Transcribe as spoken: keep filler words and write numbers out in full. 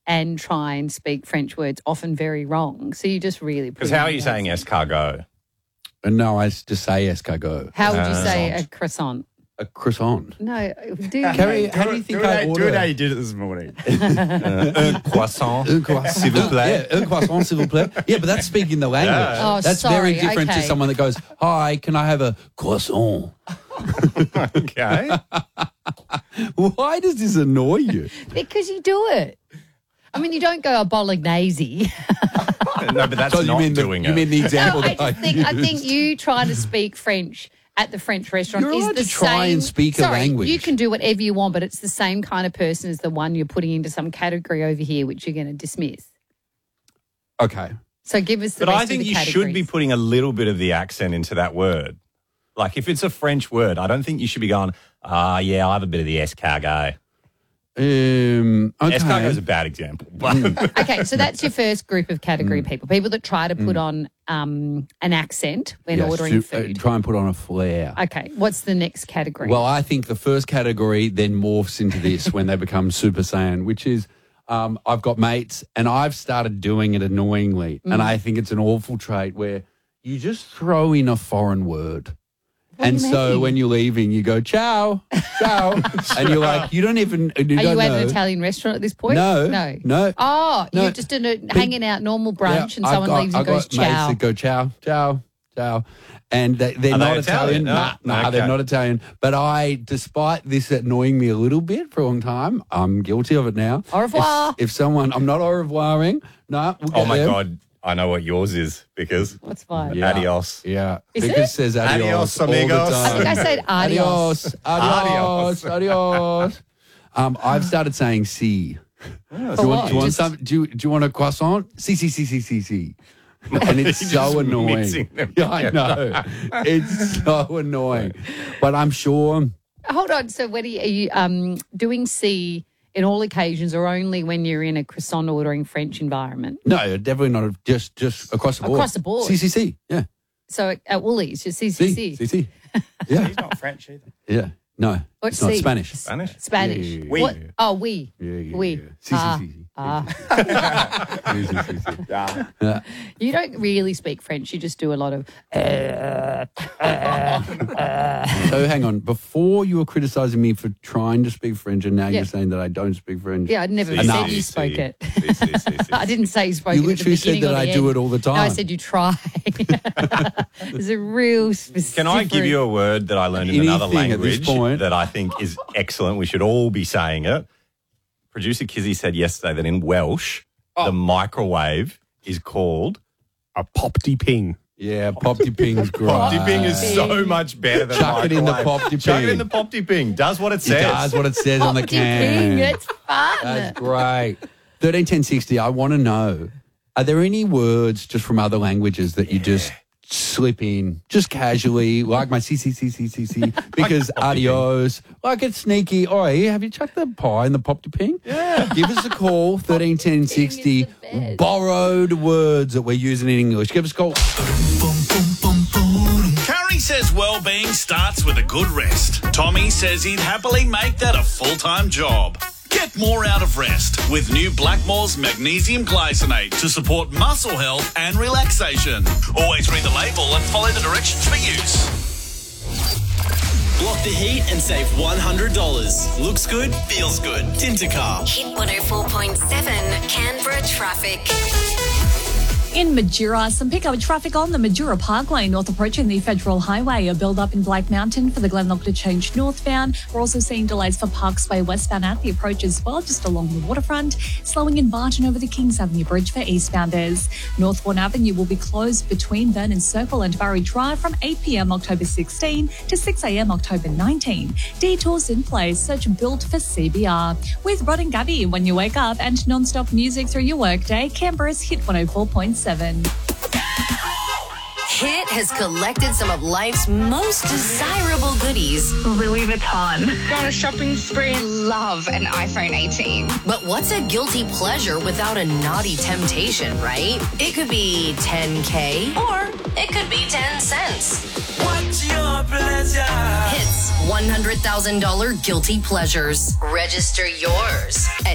and try and speak French words, often very wrong. So you just really... Because how are you saying escargot? Uh, no, I just say escargot. How would you Uh, say a croissant? A croissant. No, do Carrie, how do you think I Do order? it how you did it this morning. Uh, un croissant. Un croissant. S'il vous plaît. Yeah, un croissant, s'il vous plaît. Yeah, but that's speaking the language. Yeah. Oh, that's sorry. very different Okay. to someone that goes, hi, can I have a croissant? Okay. Why does this annoy you? Because you do it. I mean, you don't go a bolognese. No, but that's So you not mean the, doing you it. mean the No, example I that I just think I used? think you trying to speak French at the French restaurant You're is allowed the to try same. and speak a Sorry, language. you can do whatever you want, but it's the same kind of person as the one you're putting into some category over here, which you're going to dismiss. Okay. So give us the But rest I think of the you categories. should be putting a little bit of the accent into that word. Like if it's a French word, I don't think you should be going, ah, yeah, I have a bit of the escargot. Um, okay. Escargot is a bad example. But Okay, so that's your first group of Mm. category people. People that try to put on um, an accent when Yes, ordering to, uh, food. try and put on a flair. Okay, what's the next category? Well, I think the first category then morphs into this when they become Super Saiyan, which is um, I've got mates and I've started doing it annoyingly. Mm. And I think it's an awful trait where you just throw in a foreign word. What do and you so mean? when you're leaving, you go, ciao, ciao. And you're like, you don't even, you Are don't you know. at an Italian restaurant at this point? No, No. no. Oh, No. you're just in a hanging out normal brunch Yeah, and I've someone got- leaves I've and goes, got mates ciao. that go ciao, ciao, ciao. And they, they're Are they not Italian? Italian. No. Nah, nah, Okay. they're not Italian. But I, despite this annoying me a little bit for a long time, I'm guilty of it now. Au revoir. If, if someone, I'm not au revoiring. No, we'll oh get my them. God, I know what yours is because What's fine? Yeah. adios. Yeah. Is Because it? says adios, Adios, all the amigos. time. I think I said adios. Adios, adios, adios. Um, I've started saying si. For Do you what? want, do you want Just- some? Do you, do you want a croissant? Si, si, si, si, si, si. And it's You're so just annoying. mixing them Yeah, I know. It's so annoying. But I'm sure. Hold on. So, what are you, are you um, doing C in all occasions or only when you're in a croissant ordering French environment? No, definitely not. Just just across the board. Across the board. Si, si, si. Yeah. So, at Woolies, just C C Si, C. si, si. Yeah. He's not French either. Yeah. No. What's it's not C? Spanish. Spanish? Spanish. Yeah, yeah, yeah. Oui. What? Oh, we. Yeah, yeah, We. yeah. Si, Ah. si, si, si. Ah. Si, si, si, si. Yeah. Yeah. You don't really speak French. You just do a lot of. So hang on. Before you were criticising me for trying to speak French, and now Yeah. you're saying that I don't speak French. Yeah, I never Si, said si, you si. spoke it. Si, si, si, si. I didn't say you spoke You it. literally at the said beginning that or I the do end. it all the No, I time. said you try. There's a real specific. Can I give you a word that I learned in another Anything at this language point. that I think is excellent? We should all be saying it. Producer Kizzy said yesterday that in Welsh, Oh. the microwave is called A pop-de ping. Yeah, Popty Ping's great. Popty Ping is so much better than Chuck it in the microwave. Popty Chuck it Ping. in the Popty Ping. Does what it It says. does what it says on the Popty can. Ping, it's fun. That's great. thirteen ten sixty, I want to know, are there any words just from other languages that you just slip in, just casually, like my C C C C C C, because adios, like it's sneaky. Oi, have you chucked the pie in the Popty Ping? Yeah. Give us a call, thirteen ten sixty, Ping is the best. borrowed words that we're using in English. Give us a call. Curry says well-being starts with a good rest. Tommy says he'd happily make that a full-time job. Get more out of rest with new Blackmore's magnesium glycinate to support muscle health and relaxation. Always read the label and follow the directions for use. Block the heat and save one hundred dollars. Looks good, feels good. Tintercar. Hit one oh four point seven Canberra traffic. In Majura, some pick-up traffic on the Majura Parkway, north approaching the Federal Highway. A build-up in Black Mountain for the Glenlock to change northbound. We're also seeing delays for Parks Way westbound at the approach as well, just along the waterfront. Slowing in Barton over the Kings Avenue Bridge for eastbounders. Northbourne Avenue will be closed between Vernon Circle and Barry Drive from eight p.m. October sixteenth to six a.m. October nineteenth. Detours in place. Search Built for C B R. With Rod and Gabby when you wake up and non-stop music through your workday, Canberra's Hit one oh four point seven. Hit has collected some of life's most desirable goodies. Louis Vuitton. Go on a shopping spree. Love an iPhone eighteen. But what's a guilty pleasure without a naughty temptation, right? It could be ten K or it could be ten cents. What's your pleasure? Hits one hundred thousand dollars guilty pleasures. Register yours at